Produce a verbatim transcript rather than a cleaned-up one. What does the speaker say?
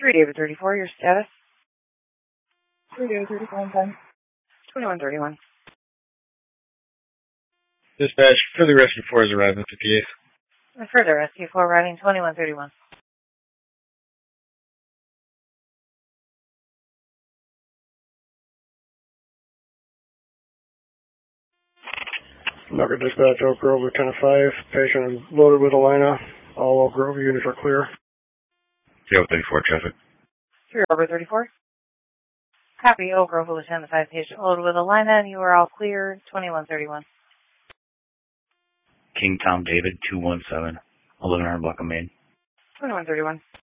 three David thirty-four, your status? three David thirty-four, time. twenty-one thirty-one. Dispatch, further rescue four is arriving at fifty-eighth. And further rescue four arriving twenty-one thirty-one. Market Dispatch, Oak Grove, Lieutenant five. Patient loaded with Elena. All Oak Grove units are clear. Zero thirty-four, traffic. three over thirty-four. Copy, Oak Grove, Lieutenant five, patient loaded with Elena, and you are all clear, twenty-one thirty-one. King Tom David, two one seven, eleven hundred block of Main. twenty-one thirty-one.